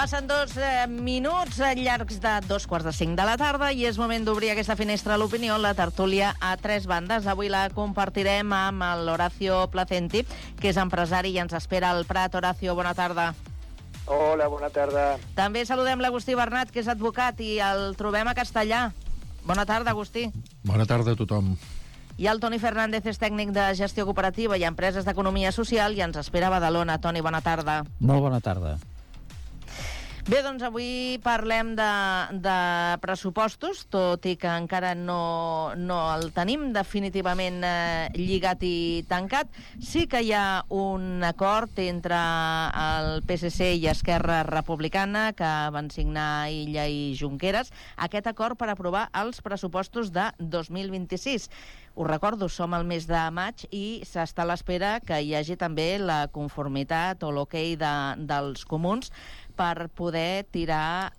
Passen 2 minuts llargs de 2:45 de la tarda i és moment d'obrir aquesta finestra a l'opinió, la tertúlia a tres bandes. Avui la compartirem amb l'Horacio Placenti, que és empresari i ens espera al Prat. Horacio, bona tarda. Hola, bona tarda. També saludem l'Agustí Bernat, que és advocat, i el trobem a Castellà. Bona tarda, Agustí. Bona tarda a tothom. I el Toni Fernández és tècnic de gestió cooperativa i empreses d'economia social i ens espera a Badalona. Toni, bona tarda. Molt bona tarda. Bé, doncs avui parlem de pressupostos, tot i que encara no el tenim definitivament lligat i tancat. Sí que hi ha un acord entre el PSC i Esquerra Republicana que van signar Illa i Junqueras, aquest acord per aprovar els pressupostos de 2026. Us recordo, som al mes de maig i s'està a l'espera que hi hagi també la conformitat o l'ok dels comuns per poder tirar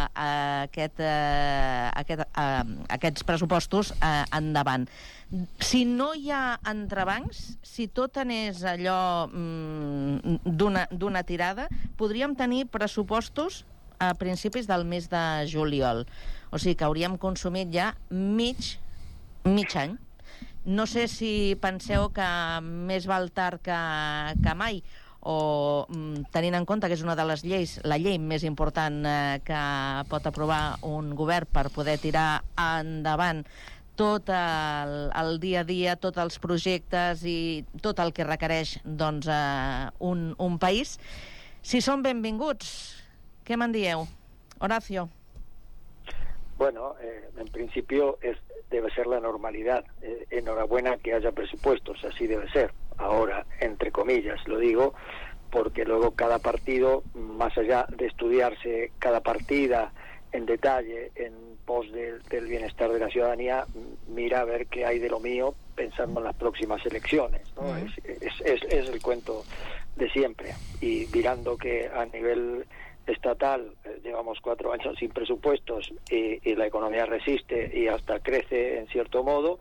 aquests pressupostos endavant. Si no hi ha entrebancs, si tot anés allò d'una tirada, podríem tenir pressupostos a principis del mes de juliol. O sigui que hauríem consumit ja mig any. No sé si penseu que més val tard que mai, o tenint en compte que és una de les lleis, la llei més important que pot aprovar un govern per poder tirar endavant tot el dia a dia, tots els projectes i tot el que requereix doncs, un país. Si són benvinguts, què me'n dieu? Horacio. Bueno, en principio debe ser la normalidad. Enhorabuena que haya presupuestos, así debe ser. Ahora, entre comillas, lo digo, porque luego cada partido, más allá de estudiarse cada partida en detalle, en pos del bienestar de la ciudadanía, mira a ver qué hay de lo mío pensando en las próximas elecciones, ¿no? Es el cuento de siempre. Y mirando que a nivel estatal llevamos 4 años sin presupuestos y la economía resiste y hasta crece en cierto modo,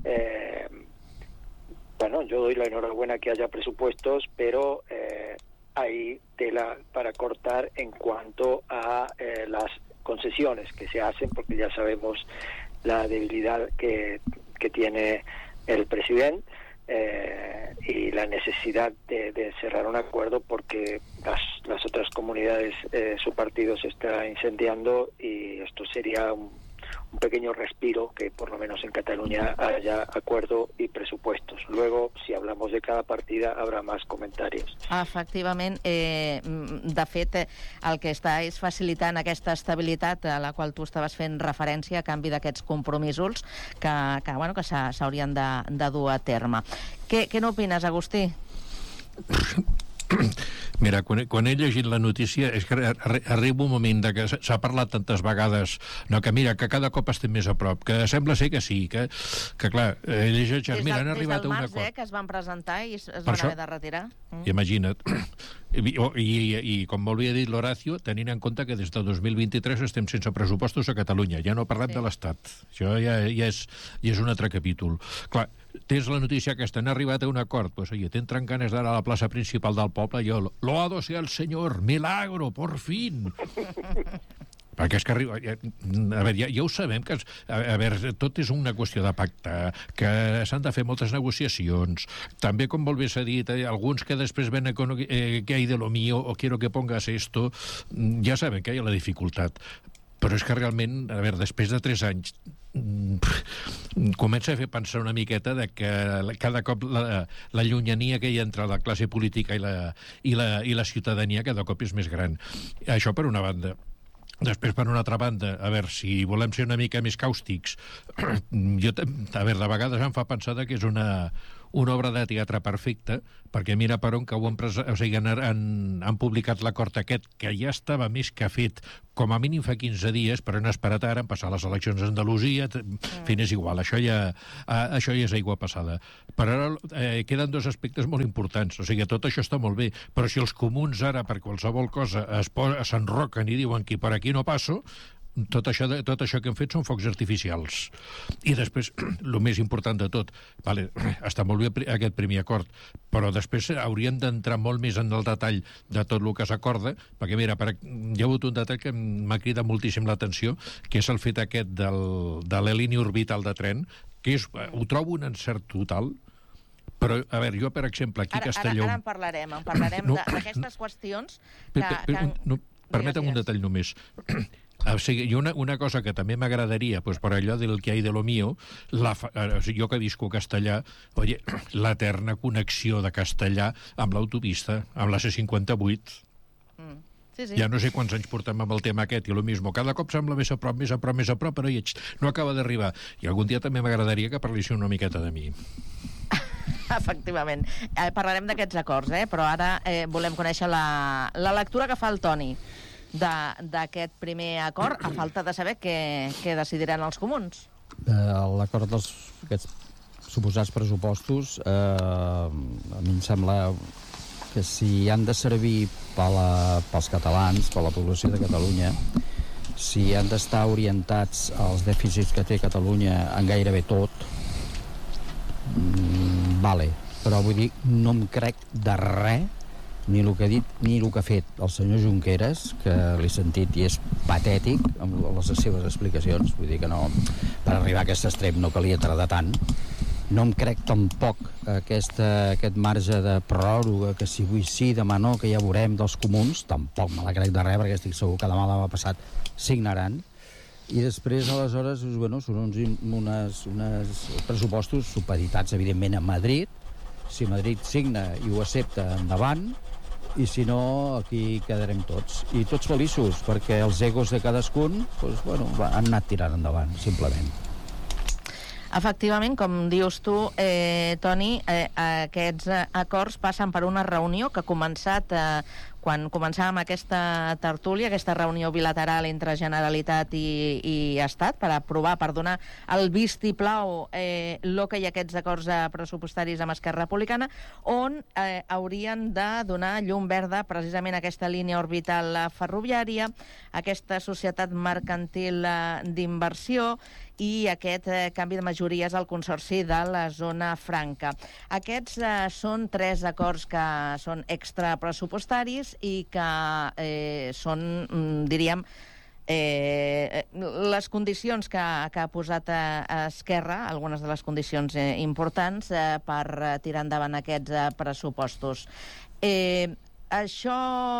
bueno, yo doy la enhorabuena que haya presupuestos, pero hay tela para cortar en cuanto a las concesiones que se hacen, porque ya sabemos la debilidad que tiene el presidente y la necesidad de cerrar un acuerdo, porque las otras comunidades, su partido se está incendiando y esto sería un pequeño respiro, que por lo menos en Cataluña haya acuerdo y presupuestos. Luego, si hablamos de cada partida, habrá más comentarios. Efectivament, de fet, el que està és facilitant aquesta estabilitat a la qual tu estaves fent referència a canvi d'aquests compromisos que s'haurien de dur a terme. Què n'opines, Agustí? Mira, quan he llegit la notícia és que arriba un moment que s'ha parlat tantes vegades, no, que mira, que cada cop estem més a prop, que sembla ser que sí, que clar, he llegit, mira, han arribat a un acord. Des del març, que es van presentar i es van haver de retirar. Imagina't. I com molt bé ha dit l'Horacio, tenint en compte que des de 2023 estem sense pressupostos a Catalunya, ja no parlem de l'Estat, això ja és un altre capítol. Clar, tens la notícia que han arribat a un acord, pues oye, t'entren ganes d'anar a la plaça principal del poble, jo, loado sea el Señor, milagro, por fin. Perquè és que arriba... A veure, ja ho sabem, que tot és una qüestió de pacte, que s'han de fer moltes negociacions. També, com molt bé s'ha dit, alguns que després ven que hay de lo mío o quiero que pongas esto, ja sabem que hi ha la dificultat. Però és que realment, a veure, després de 3 anys comença a fer pensar una miqueta de que cada cop la llunyania que hi ha entre la classe política i la ciutadania cada cop és més gran. Això per una banda. Després, per una altra banda, a veure, si volem ser una mica més càustics, a veure, de vegades em fa pensar que és una obra de teatre perfecta, perquè mira per on que han publicat l'acord aquest, que ja estava més que fet, com a mínim fa 15 dies, però han esperat ara, han passat les eleccions a Andalusia, en fi, és igual, això ja és aigua passada. Però ara queden 2 aspectes molt importants, o sigui, tot això està molt bé, però si els comuns ara, per qualsevol cosa, s'enroquen i diuen que per aquí no passo, tot això que hem fet són focs artificials. I després, el més important de tot, vale, està molt bé aquest primer acord, però després hauríem d'entrar molt més en el detall de tot el que s'acorda, perquè mira, hi ha hagut un detall que m'ha cridat moltíssim l'atenció, que és el fet aquest de la línia orbital de tren, que ho trobo un encert total, però, a veure, jo, per exemple, aquí a Castelló... Ara en parlarem d'aquestes qüestions que... Permetem un detall només. O sigui, una cosa que també m'agradaria, pues, per allò del que hay de lo mío, jo que visco a Castellà, oye, l'eterna connexió de Castellà amb l'autopista, amb la C58. Sí. Ja no sé quants anys portem amb el tema aquest, i lo mismo. Cada cop sembla més a prop, però no acaba d'arribar. I algun dia també m'agradaria que parléssiu una miqueta de mi. Efectivament. Parlarem d'aquests acords, però ara volem conèixer la lectura que fa el Toni d'aquest primer acord, a falta de saber què decidiran els comuns. L'acord d'aquests suposats pressupostos, a mi em sembla que si han de servir pels catalans, per la població de Catalunya, si han d'estar orientats als dèficits que té Catalunya en gairebé tot, vale, però vull dir, no em crec de res, ni el que ha dit ni el que ha fet el senyor Junqueras, que l'he sentit i és patètic amb les seves explicacions, vull dir que no, per arribar a aquest extrem no calia tardar tant. No em crec tampoc aquest marge de pròrroga, que si vull sí, demà no, que ja veurem dels comuns, tampoc me la crec de res, perquè estic segur que demà passat signaran. I després, aleshores, bueno, són uns pressupostos supeditats, evidentment, a Madrid. Si Madrid signa i ho accepta, endavant, i si no, aquí quedarem tots. I tots feliços, perquè els egos de cadascun han anat tirant endavant, simplement. Efectivament, com dius tu, Toni, aquests acords passen per una reunió que ha començat quan començàvem aquesta tertúlia, aquesta reunió bilateral entre Generalitat i Estat per aprovar, per donar el vistiplau l'OK i aquests acords pressupostaris amb Esquerra Republicana, on haurien de donar llum verda precisament a aquesta línia orbital ferroviària, aquesta societat mercantil d'inversió i aquest canvi de majories al Consorci de la Zona Franca. Aquests són 3 acords que són extrapressupostaris i que són, diríem, les condicions que ha posat a Esquerra, algunes de les condicions importants per tirar endavant aquests pressupostos. Això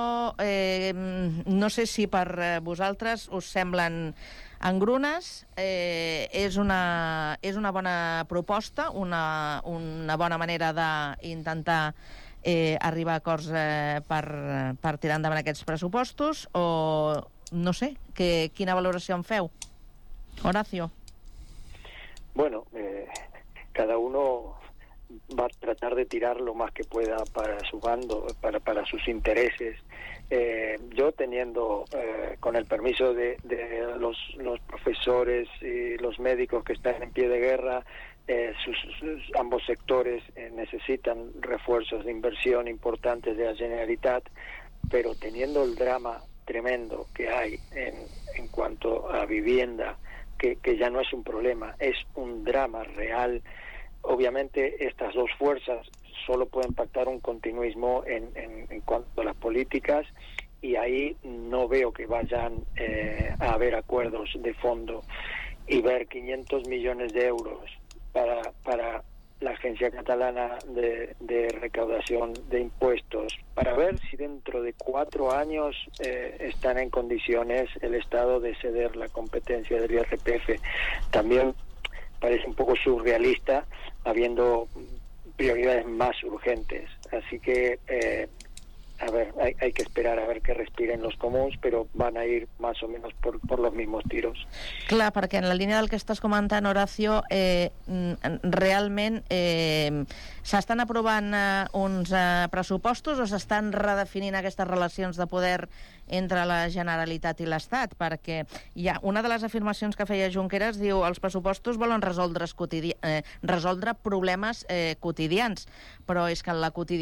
no sé si per vosaltres us semblen engrunes, és una bona proposta, una bona manera d'intentar arribar a acords per tirar endavant aquests pressupostos, o no sé, quina valoració en feu? Horacio. Bueno, cada uno va a tratar de tirar lo más que pueda para su bando, para sus intereses. Yo teniendo, con el permiso de los profesores y los médicos que están en pie de guerra, ambos sectores necesitan refuerzos de inversión importantes de la Generalitat, pero teniendo el drama tremendo que hay en cuanto a vivienda, que ya no es un problema, es un drama real. Obviamente estas dos fuerzas solo pueden pactar un continuismo en cuanto a las políticas, y ahí no veo que vayan a haber acuerdos de fondo, y ver 500 millones de euros para la Agencia Catalana de Recaudación de Impuestos, para ver si dentro de 4 años están en condiciones el Estado de ceder la competencia del IRPF. También parece un poco surrealista, habiendo prioridades más urgentes. Así que, a ver, hay que esperar a ver qué respiren los comuns, però van a ir más o menos por los mismos tiros. Clar, perquè en la línia del que estàs comentant, Horacio, realment s'estan aprovant uns pressupostos o s'estan redefinint aquestes relacions de poder entre la Generalitat i l'Estat? Perquè hi ha una de les afirmacions que feia Junqueras, diu, els pressupostos volen resoldre problemes quotidians, però és que la quotidianitat